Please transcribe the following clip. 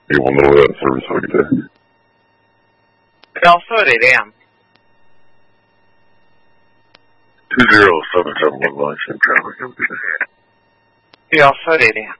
You will know that service like that. Alpha, det är en. 207711 traffic. Alpha, det är en.